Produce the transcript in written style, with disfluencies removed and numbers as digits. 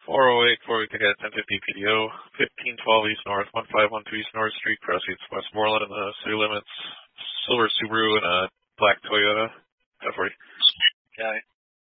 408 Forward Ticket 1050 PDO, 1512 East North, 1512 East North Street, Crossroads, Westmoreland, in the city limits. Silver Subaru and a black Toyota.